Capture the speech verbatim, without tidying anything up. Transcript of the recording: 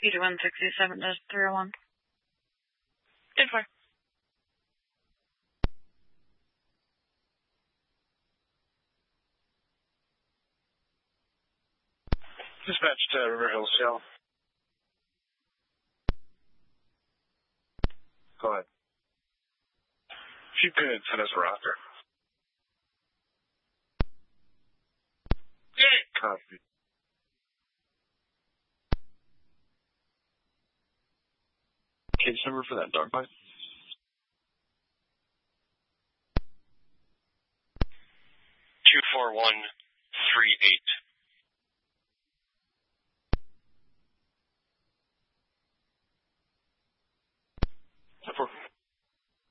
eighty-one sixty-seven to three oh one. ten four. Dispatch to River Hills, Shell. Go ahead. If you could, send us a roster. Copy. Case number for that dog bite? two four one three eight.